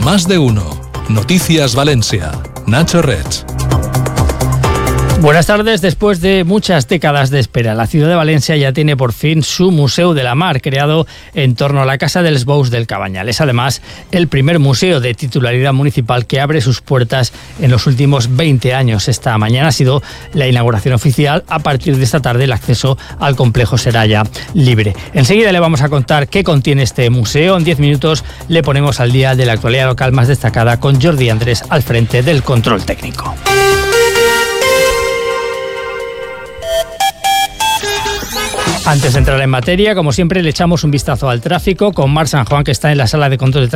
Más de uno. Noticias Valencia. Nacho Reig. Buenas tardes. Después de muchas décadas de espera, la ciudad de Valencia ya tiene por fin su Museu de la Mar, creado en torno a la Casa dels Bous del Cabanyal. Es además el primer museo de titularidad municipal que abre sus puertas en los últimos 20 años. Esta mañana ha sido la inauguración oficial. A partir de esta tarde el acceso al complejo será ya libre. Enseguida le vamos a contar qué contiene este museo. En 10 minutos le ponemos al día de la actualidad local más destacada con Jordi Andrés al frente del control técnico. Antes de entrar en materia, como siempre, le echamos un vistazo al tráfico con Marc San Juan, que está en la sala de control de tráfico.